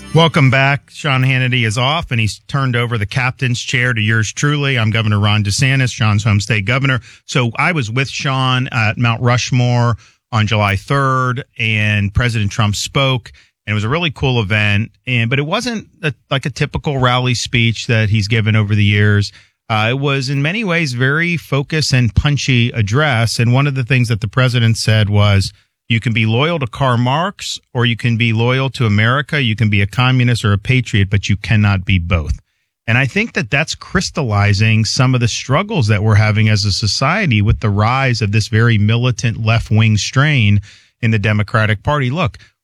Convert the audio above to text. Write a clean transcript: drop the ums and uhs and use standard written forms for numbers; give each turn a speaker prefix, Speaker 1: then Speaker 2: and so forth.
Speaker 1: Welcome back. Sean Hannity is off, and he's turned over the captain's chair to yours truly. I'm Governor Ron DeSantis, Sean's home state governor. So I was with Sean at Mount Rushmore on July 3rd, and President Trump spoke, and it was a really cool event. But it wasn't like a typical rally speech that he's given over the years. It was in many ways very focused and punchy address. And one of the things that the president said was, you can be loyal to Karl Marx, or you can be loyal to America. You can be a communist or a patriot, but you cannot be both. And I think that that's crystallizing some of the struggles that we're having as a society with the rise of this very militant left-wing strain in the Democratic Party. Look,